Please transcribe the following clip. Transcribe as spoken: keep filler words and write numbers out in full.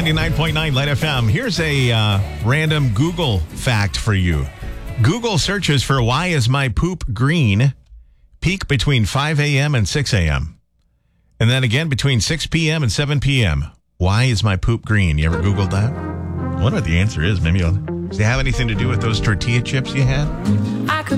ninety-nine point nine Light F M. Here's a uh, random Google fact for you. Google searches for why is my poop green peak between five a.m. and six a.m. And then again between six p.m. and seven p.m. Why is my poop green? You ever Googled that? I wonder what the answer is. Maybe I'll, does it have anything to do with those tortilla chips you had? I could